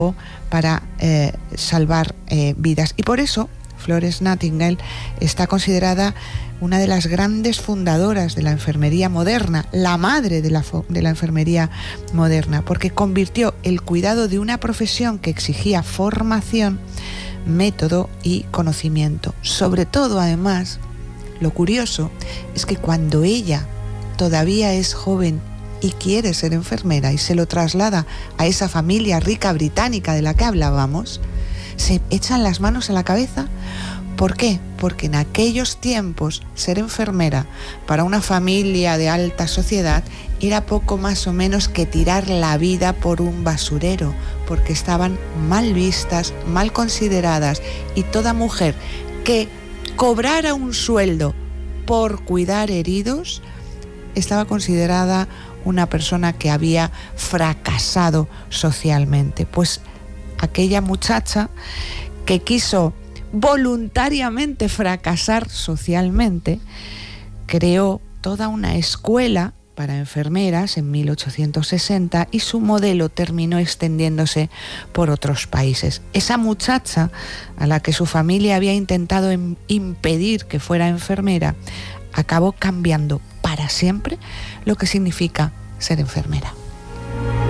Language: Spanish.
para salvar vidas. Y por eso Florence Nightingale está considerada una de las grandes fundadoras de la enfermería moderna, la madre de la enfermería moderna, porque convirtió el cuidado de una profesión que exigía formación, método y conocimiento. Sobre todo, además, lo curioso es que cuando ella todavía es joven y quiere ser enfermera y se lo traslada a esa familia rica británica de la que hablábamos, se echan las manos a la cabeza. ¿Por qué? Porque en aquellos tiempos ser enfermera para una familia de alta sociedad era poco más o menos que tirar la vida por un basurero, porque estaban mal vistas, mal consideradas, y toda mujer que cobrara un sueldo por cuidar heridos estaba considerada una persona que había fracasado socialmente. Pues aquella muchacha que quiso voluntariamente fracasar socialmente, creó toda una escuela para enfermeras en 1860 y su modelo terminó extendiéndose por otros países. Esa muchacha, a la que su familia había intentado impedir que fuera enfermera, acabó cambiando para siempre lo que significa ser enfermera.